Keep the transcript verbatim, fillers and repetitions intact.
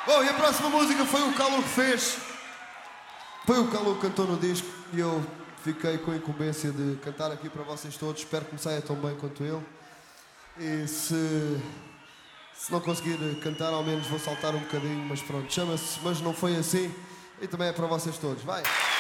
Bom, e a próxima música foi o Calu que fez. Foi o Calu que cantou no disco e eu fiquei com a incumbência de cantar aqui para vocês todos. Espero que me saia tão bem quanto ele. E se, se não conseguir cantar, ao menos vou saltar um bocadinho, mas pronto, chama-se Mas Não Foi Assim e também é para vocês todos. Vai!